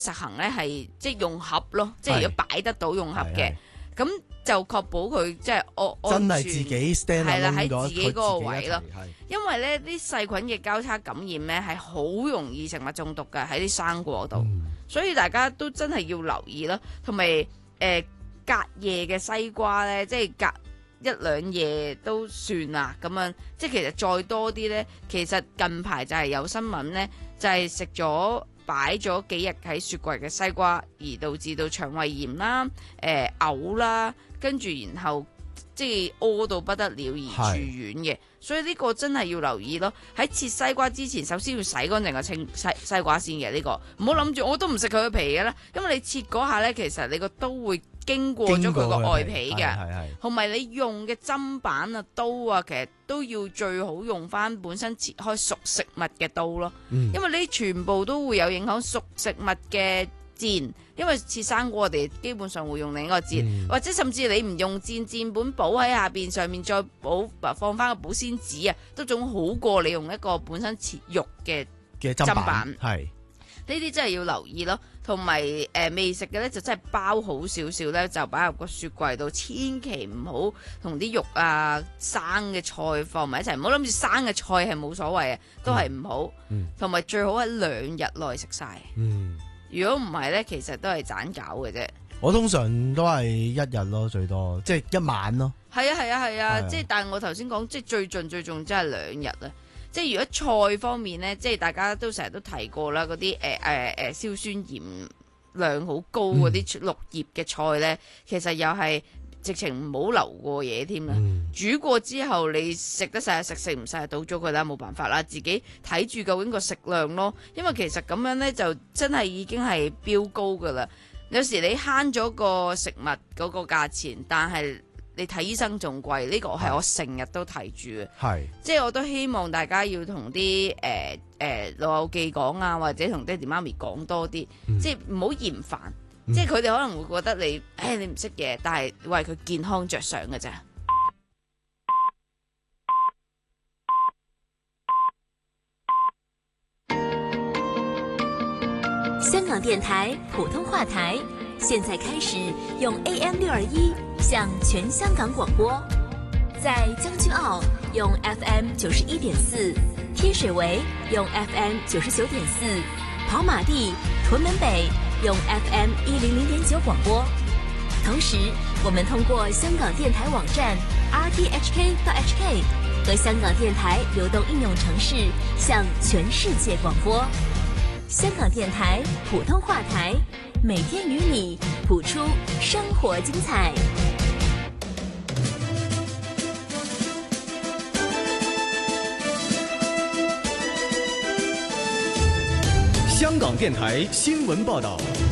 實行咧係即係用盒咯，即係如果擺得到用盒嘅，咁就確保佢即係真係自己 stand 係啦， 喺喺自己嗰個位咯。 係因為咧啲細菌嘅交叉感染咧係好容易食物中毒嘅喺啲生果度，所以大家都真係要留意咯。同埋隔夜嘅西瓜咧，即係隔一兩夜都算啦咁樣。即係其實再多啲咧，其實近排就係有新聞咧，就係食咗擺咗幾日喺雪櫃嘅西瓜，而導致到腸胃炎啦、嘔啦，跟住然後即係屙到不得了而住院嘅。所以呢個真係要留意咯。喺切西瓜之前，首先要洗乾淨個西瓜先嘅。呢個唔好諗住我都唔食佢嘅皮嘅啦，因為你切嗰下呢，其實你個刀會經過咗佢個外皮嘅，同埋你用嘅砧板啊、刀啊，其實都要最好用翻本身切開熟食物嘅刀咯。因為呢全部都會有影響熟食物嘅箭，因為切生果我哋基本上會用另一個箭，或者甚至你唔用箭本補喺下邊，上面再放翻個保鮮紙啊，都總好過你用一個本身切肉嘅砧板。係呢啲真係要留意咯。同埋未食嘅咧，就真係包好少少咧，就擺入個雪櫃度，千祈唔好同啲肉啊、生嘅菜放埋一齊，唔好諗住生嘅菜係冇所謂啊，都係唔好。同埋最好喺2日內食晒。如果唔係咧，其實都係盞搞嘅啫。 我通常都係1日咯，最多即係1晚咯。係啊，即係但係我頭先講，即係最盡真係2日啊。即係如果菜方面咧，即係大家都成日都提過啦，嗰啲硝酸鹽量好高嗰啲綠葉嘅菜咧，其實又係直情唔好留過嘢添啦。煮過之後你食得晒食唔晒倒咗佢啦，冇辦法啦，自己睇住究竟個食量咯。因為其實咁樣咧就真係已經係飆高噶啦。有時你慳咗個食物嗰個價錢，但係你睇醫生仲貴，呢個係我成日都提住嘅。即係我都希望大家要同啲老友記講啊，或者同爹哋媽咪講多啲，即係唔好嫌煩。即係佢哋可能會覺得你唔識嘢，但係為佢健康着想嘅啫。 香港電台普通話台，現在開始用 AM621 向全香港廣播，在將軍澳用 FM91.4，天水圍用 FM99.4，跑馬地、屯門北用 FM100.9 廣播。同時，我們通過香港電台網站 rthk.hk 和香港電台流動應用程式向全世界廣播。香港電台普通話台，每天與你譜出生活精彩。 香港電台新聞報道。